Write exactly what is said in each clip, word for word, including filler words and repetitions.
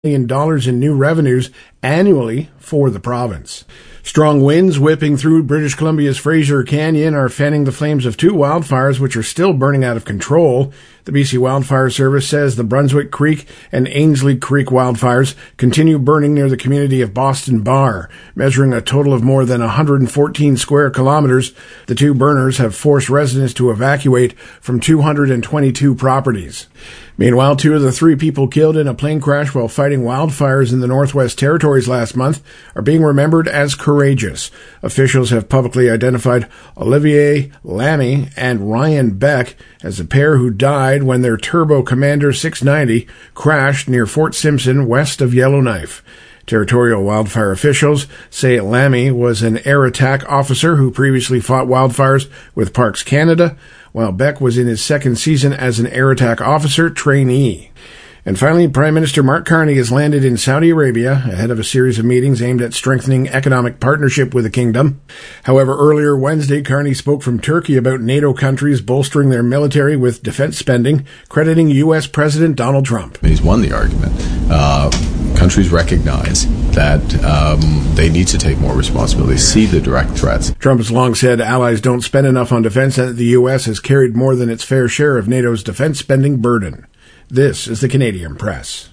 million dollars in new revenues annually for the province. Strong winds whipping through British Columbia's Fraser Canyon are fanning the flames of two wildfires which are still burning out of control. The B C Wildfire Service says the Brunswick Creek and Ainslie Creek wildfires continue burning near the community of Boston Bar, measuring a total of more than one hundred fourteen square kilometers. The two burners have forced residents to evacuate from two hundred twenty-two properties. Meanwhile, two of the three people killed in a plane crash while fighting wildfires in the Northwest Territories last month are being remembered as courageous. Officials have publicly identified Olivier Lamy and Ryan Beck as a pair who died when their Turbo Commander six ninety crashed near Fort Simpson west of Yellowknife. Territorial wildfire officials say Lamy was an air attack officer who previously fought wildfires with Parks Canada, while Beck was in his second season as an air attack officer trainee. And finally, Prime Minister Mark Carney has landed in Saudi Arabia ahead of a series of meetings aimed at strengthening economic partnership with the kingdom. However, earlier Wednesday, Carney spoke from Turkey about NATO countries bolstering their military with defense spending, crediting U S President Donald Trump. He's won the argument. Uh, countries recognize that um, they need to take more responsibility, see the direct threats. Trump has long said allies don't spend enough on defense and that the U S has carried more than its fair share of NATO's defense spending burden. This is the Canadian Press.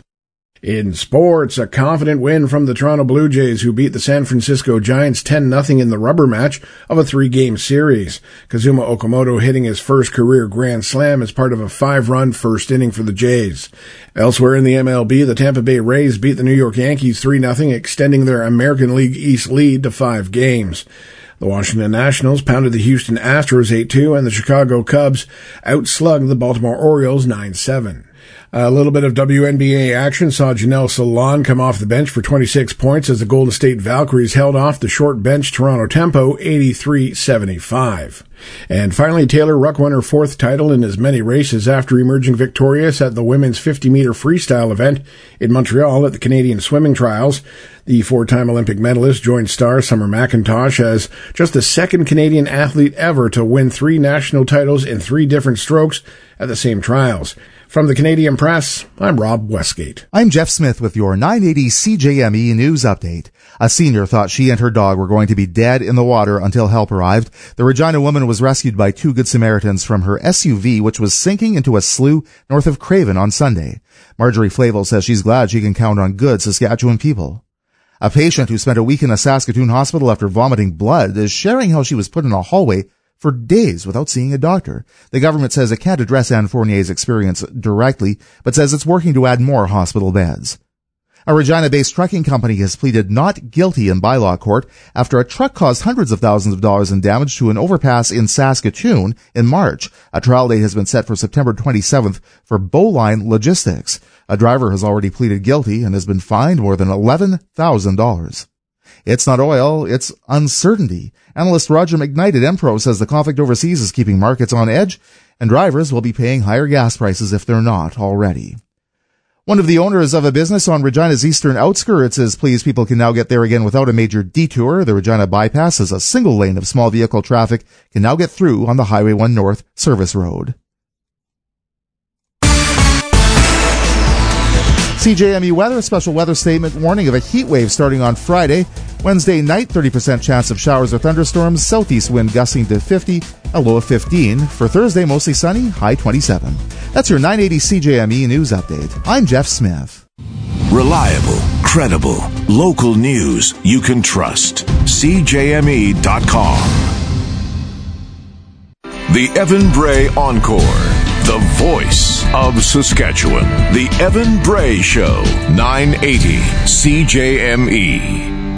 In sports, a confident win from the Toronto Blue Jays, who beat the San Francisco Giants ten nothing in the rubber match of a three-game series. Kazuma Okamoto hitting his first career grand slam as part of a five-run first inning for the Jays. Elsewhere in the M L B, the Tampa Bay Rays beat the New York Yankees three nothing, extending their American League East lead to five games. The Washington Nationals pounded the Houston Astros eight two, and the Chicago Cubs outslugged the Baltimore Orioles nine seven. A little bit of W N B A action saw Janelle Solon come off the bench for twenty-six points as the Golden State Valkyries held off the short bench Toronto Tempo eighty-three seventy-five. And finally, Taylor Ruck won her fourth title in as many races after emerging victorious at the women's fifty-meter freestyle event in Montreal at the Canadian Swimming Trials. The four-time Olympic medalist joined star Summer McIntosh as just the second Canadian athlete ever to win three national titles in three different strokes at the same trials. From the Canadian Press, I'm Rob Westgate. I'm Jeff Smith with your nine eighty C J M E News Update. A senior thought she and her dog were going to be dead in the water until help arrived. The Regina woman was rescued by two Good Samaritans from her S U V, which was sinking into a slough north of Craven on Sunday. Marjorie Flavel says she's glad she can count on good Saskatchewan people. A patient who spent a week in a Saskatoon hospital after vomiting blood is sharing how she was put in a hallway for days without seeing a doctor. The government says it can't address Anne Fournier's experience directly, but says it's working to add more hospital beds. A Regina-based trucking company has pleaded not guilty in bylaw court after a truck caused hundreds of thousands of dollars in damage to an overpass in Saskatoon in March. A trial date has been set for September twenty-seventh for Bowline Logistics. A driver has already pleaded guilty and has been fined more than eleven thousand dollars. It's not oil, it's uncertainty. Analyst Roger McKnight at Empro says the conflict overseas is keeping markets on edge, and drivers will be paying higher gas prices if they're not already. One of the owners of a business on Regina's eastern outskirts is pleased people can now get there again without a major detour. The Regina bypass is a single lane of small vehicle traffic can now get through on the Highway one North service road. C J M E weather, a special weather statement warning of a heat wave starting on Friday. Wednesday night, thirty percent chance of showers or thunderstorms, southeast wind gusting to fifty, a low of fifteen. For Thursday, mostly sunny, high twenty-seven. That's your nine eighty C J M E news update. I'm Jeff Smith. Reliable, credible, local news you can trust. C J M E dot com. The Evan Bray Encore. The voice of Saskatchewan. The Evan Bray Show. nine eighty C J M E.